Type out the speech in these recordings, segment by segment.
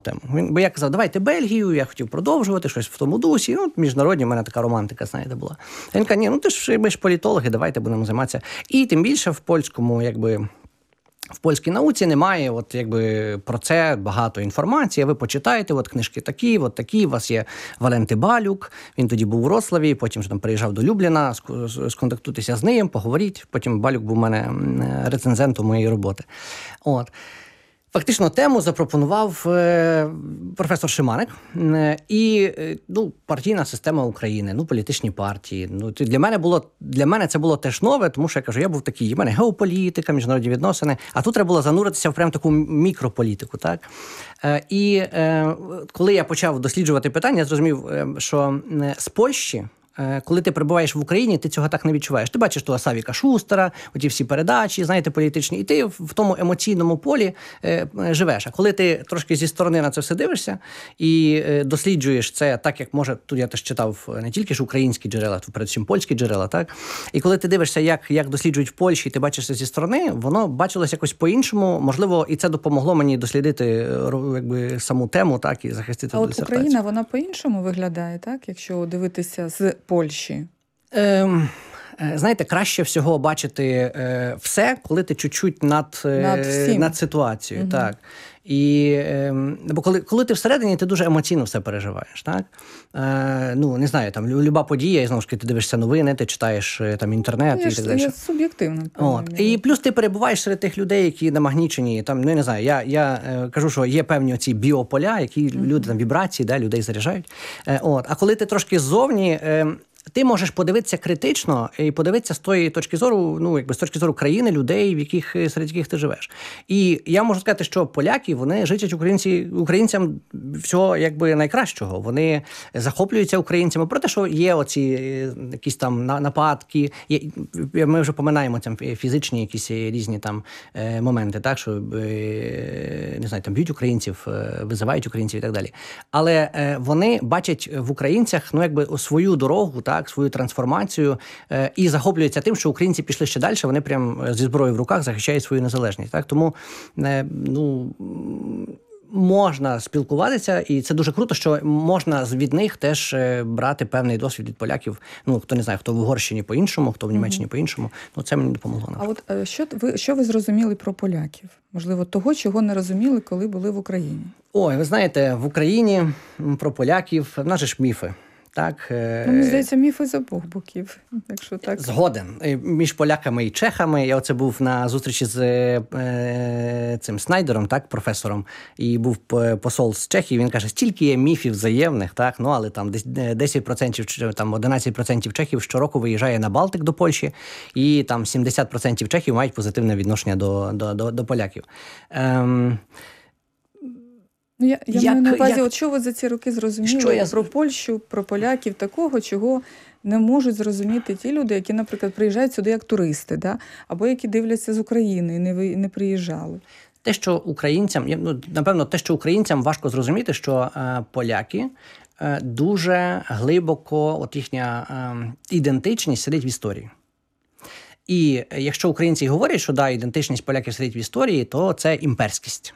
тему. Бо я казав, давайте Бельгію, я хотів продовжувати, щось в тому дусі. Ну, міжнародні, в мене така романтика, знаєте, була. Він каже, ні, ну ми ж політологи, давайте будемо займатися. І тим більше в польському, в польській науці немає про це багато інформації. Ви почитаєте, книжки такі, у вас є Валенти Балюк, він тоді був у Вроцлаві, потім там приїжджав до Любліна, сконтактуйтеся з ним, поговоріть. Потім Балюк був у мене рецензентом моєї роботи. Фактично тему запропонував професор Шиманик і партійна система України, політичні партії. Для мене це було теж нове, тому що я кажу, я був такий, в мене геополітика, міжнародні відносини, а тут треба було зануритися в прям таку мікрополітику, так? І коли я почав досліджувати питання, я зрозумів, що з Польщі, коли ти перебуваєш в Україні, ти цього так не відчуваєш. Ти бачиш того Савіка Шустера, оті всі передачі, знаєте, політичні, і ти в тому емоційному полі живеш. А коли ти трошки зі сторони на це все дивишся і досліджуєш це так, як може, тут я теж читав не тільки ж українські джерела, то передусім польські джерела, так? І коли ти дивишся, як досліджують в Польщі, і ти бачиш це зі сторони, воно бачилось якось по-іншому, можливо, і це допомогло мені дослідити саму тему, так, і захистити дисертацію. А от Україна, вона по-іншому виглядає, так, якщо дивитися з Польщі? Знаєте, краще всього бачити все, коли ти чуть-чуть над ситуацією. Угу. Так. Бо коли ти всередині, ти дуже емоційно все переживаєш. Так? Не знаю, там люба подія, і знову ж таки, ти дивишся новини, ти читаєш там інтернет і так далі. Це суб'єктивно. І плюс ти перебуваєш серед тих людей, які намагнічені, там, не знаю, я кажу, що є певні оці біополя, які люди, там, вібрації, да, людей заряджають. А коли ти трошки ззовні, ти можеш подивитися критично і подивитися з тої точки зору, з точки зору країни, людей, серед яких ти живеш. І я можу сказати, що поляки, вони жичать українцям всього найкращого. Вони захоплюються українцями. Про те, що є оці якісь там нападки, ми вже поминаємо там фізичні якісь різні там моменти, так, що, не знаю, там б'ють українців, визивають українців і так далі. Але вони бачать в українцях, свою дорогу, так, свою трансформацію і захоплюються тим, що українці пішли ще далі, вони прям зі зброєю в руках захищають свою незалежність. Так? Тому можна спілкуватися, і це дуже круто, що можна від них теж брати певний досвід від поляків. Хто не знає, хто в Угорщині по-іншому, хто в Німеччині по-іншому. Це мені допомогло. А от що ви зрозуміли про поляків? Можливо, того, чого не розуміли, коли були в Україні? Ой, ви знаєте, в Україні про поляків, в нас же ж міфи. Так, мені здається, міфи з обох боків. Якщо так. Згоден. Між поляками і чехами. Я оце був на зустрічі з цим Снайдером, так, професором, і був посол з Чехії. Він каже, стільки є міфів взаємних, так, але там 10%, там 11% чехів щороку виїжджає на Балтик до Польщі, і там 70% чехів мають позитивне відношення до поляків. Я маю на увазі, що ви за ці роки зрозуміли про Польщу, про поляків, такого, чого не можуть зрозуміти ті люди, які, наприклад, приїжджають сюди як туристи, да? Або які дивляться з України і не приїжджали. Те, що українцям важко зрозуміти, що поляки дуже глибоко, їхня ідентичність сидить в історії. І якщо українці говорять, що ідентичність поляків сидить в історії, то це імперськість.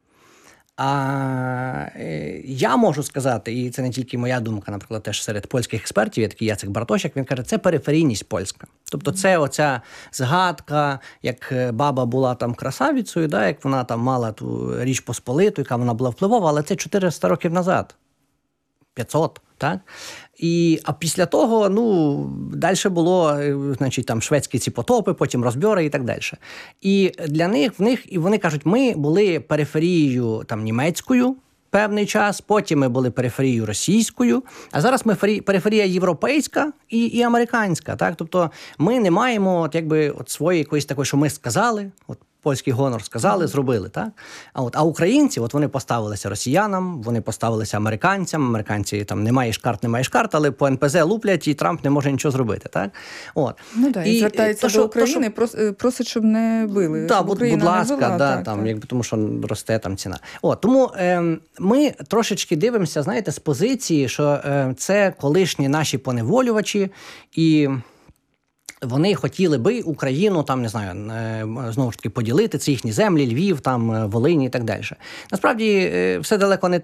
А я можу сказати, і це не тільки моя думка, наприклад, теж серед польських експертів, є такий Яцек Бартосяк, він каже, це периферійність польська. Тобто це оця згадка, як баба була там красавицею, да, як вона там мала ту Річ Посполиту, яка вона була впливова, але це 400 років назад, 500, так? А після того, далі було, значить, там шведські ці потопи, потім розбьори і так далі. І для них, і вони кажуть, ми були периферією там німецькою певний час, потім ми були периферією російською, а зараз ми периферія європейська і американська, так? Тобто ми не маємо своєї якоїсь такої, що ми сказали, польський гонор сказали, зробили, так? А українці, вони поставилися росіянам, вони поставилися американцям, американці там не маєш карт, але по НПЗ луплять, і Трамп не може нічого зробити, так? І звертається до України, просить, щоб не били. Так, будь ласка, тому що росте там ціна. Тому ми трошечки дивимося, знаєте, з позиції, що це колишні наші поневолювачі, і вони хотіли би Україну, там, не знаю, знову ж таки, поділити, це їхні землі, Львів, там, Волині і так далі. Насправді, все далеко не